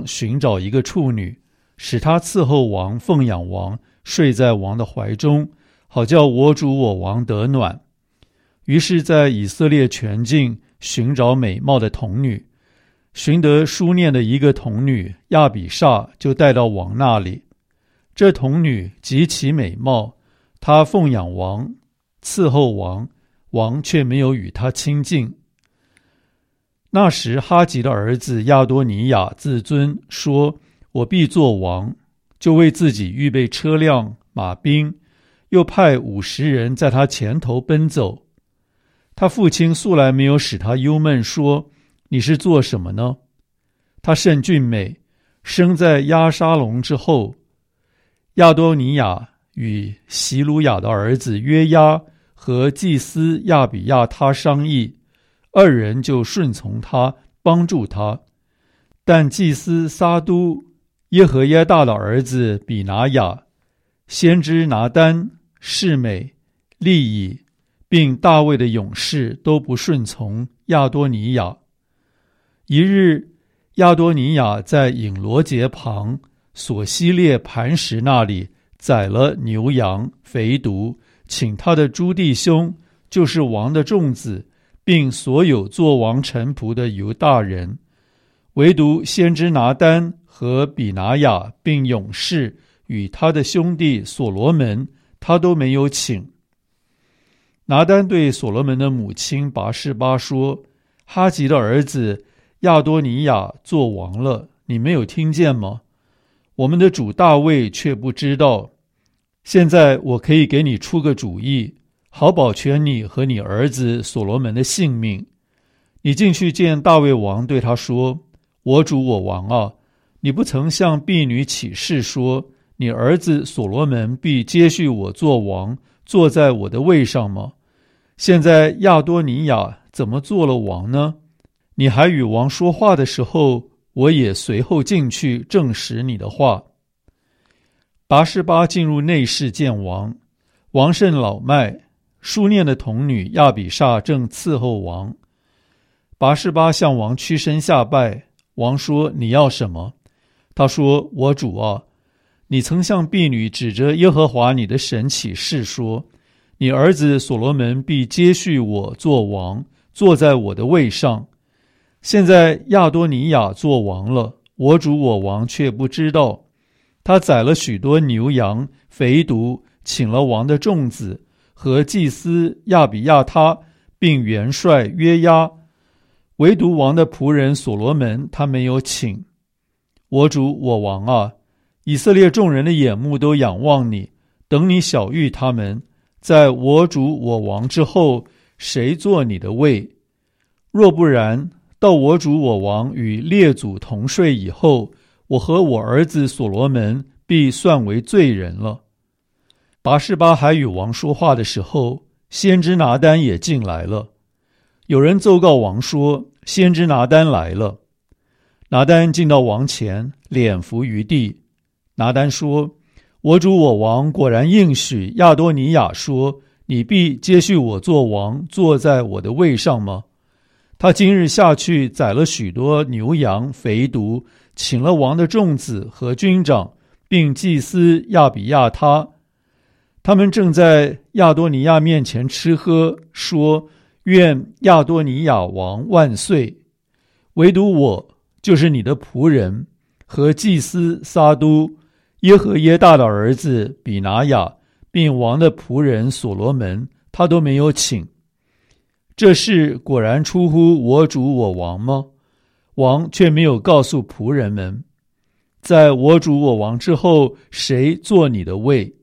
上寻找一个处女，使她伺候王，奉养王，睡在王的怀中，好叫我主我王得暖。于是在以色列全境寻找美貌的童女，寻得书念的一个童女亚比煞，就带到王那里。这童女极其美貌，她奉养王，伺候王，王却没有与她亲近。那时哈吉的儿子亚多尼亚自尊，说：我必做王，就为自己预备车辆马兵，又派50人在他前头奔走。他父亲素来没有使他忧闷，说：你是做什么呢？他甚俊美，生在押沙龙之后。亚多尼亚与席鲁雅的儿子约押和祭司亚比亚他商议，二人就顺从他，帮助他。但祭司撒都、耶和耶大的儿子比拿雅、先知拿单、示每、利以，并大卫的勇士都不顺从亚多尼亚。一日，亚多尼亚在隐罗节旁索西列磐石那里宰了牛羊肥犊，请他的诸弟兄，就是王的众子，并所有做王臣仆的犹大人，唯独先知拿单和比拿雅并勇士与他的兄弟所罗门，他都没有请。拿单对所罗门的母亲拔示巴说：哈吉的儿子亚多尼亚做王了，你没有听见吗？我们的主大卫却不知道。现在我可以给你出个主意，好保全你和你儿子所罗门的性命。你进去见大卫王，对他说：我主我王啊，你不曾向婢女起誓说，你儿子所罗门必接续我做王，坐在我的位上吗？现在亚多尼亚怎么做了王呢？你还与王说话的时候，我也随后进去证实你的话。拔示巴进入内室见王，王甚老迈，书念的童女亚比煞正伺候王。拔示巴向王屈身下拜，王说：你要什么？他说：我主啊，你曾向婢女指着耶和华你的神起誓说，你儿子所罗门必接续我做王，坐在我的位上。现在亚多尼亚做王了，我主我王却不知道。他宰了许多牛羊肥犊，请了王的众子和祭司亚比亚他，并元帅约押，唯独王的仆人所罗门他没有请。我主我王啊，以色列众人的眼目都仰望你，等你晓谕他们，在我主我王之后，谁做你的位？若不然，到我主我王与列祖同睡以后，我和我儿子所罗门必算为罪人了。拔示巴还与王说话的时候，先知拿单也进来了。有人奏告王说，先知拿单来了。拿单进到王前，脸伏于地。拿单说：我主我王果然应许亚多尼亚说，你必接续我做王，坐在我的位上吗？他今日下去宰了许多牛羊肥犊，请了王的众子和军长，并祭司亚比亚他们正在亚多尼亚面前吃喝，说：愿亚多尼亚王万岁！唯独我，就是你的仆人，和祭司撒都、耶和耶大的儿子比拿雅，并王的仆人所罗门，他都没有请。这事果然出乎我主我王吗？王却没有告诉仆人们，在我主我王之后，谁做你的位？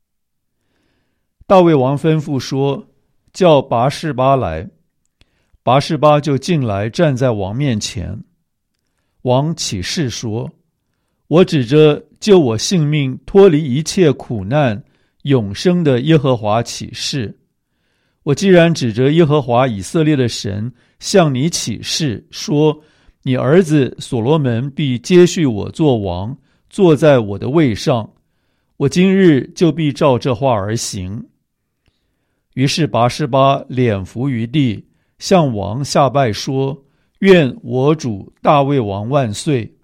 大卫王吩咐说：叫拔示巴来。拔示巴就进来，站在王面前。王起誓说：我指着救我性命、脱离一切苦难、永生的耶和华起誓，我既然指着耶和华以色列的神向你起誓，说你儿子所罗门必接续我做王，坐在我的位上，我今日就必照这话而行。于是拔示巴脸伏于地，向王下拜说：愿我主大卫王万岁！